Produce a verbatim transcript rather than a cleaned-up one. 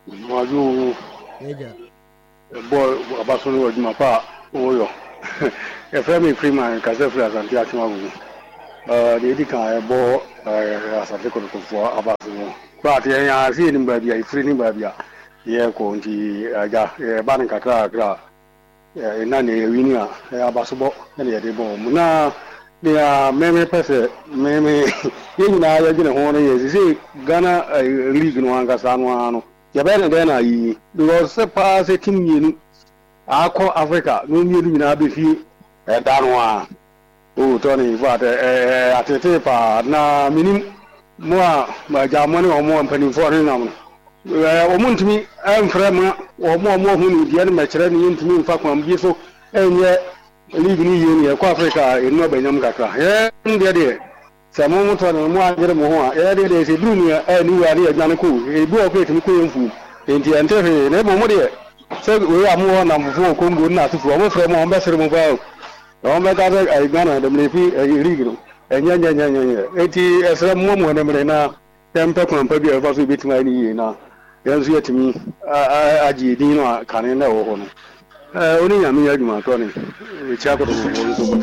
Waju Eja. boy abasunu wajuma pa oyo. E frame prima kaze fla santi akima wu. Uh the edika e bo uh asate ko ko fo abasunu. Ba ti ya si ni ba bia free ni ba bia. Ye ko nti aja e ba ni kakra kakra. E na ne wini a abasubo na ye de bo mu na dia meme pese meme yin na ya gina hono ye si Ghana league no anga sanu anu ya bene de na yi because se pa se tim yinu akọ Africa no yinu na be fi e danu a o to ni fa de eh atete pa na minim mo a ma ja mo ni o mo mpani fo ni na mo eh o mo ntimi en frɛ ma o mo mo hu ni dia ni ma kyerɛ ni ntimi mfa kwam bi so enye league ni yinu e ko Africa e no banyam kakra eh ndie de Samo mutu na mu agere mo ho a e de de se duru ni e ni wa ni agane ko e bi o pe timi ko yemfu enti ante he na mo mo de se we amu ho na mfu ko ngo na tufu o mo frɛ mo o be sere mo ba o me ka de ai gana de me fi e rigiro e nya nya nya nya enti e sere mo mo na me na tempe ko mpa bi e fa so bi tima ni yi na yanzu ya timi aji din no kan na wo ho no eh oni nya mi adwuma to ni e cha ko do mo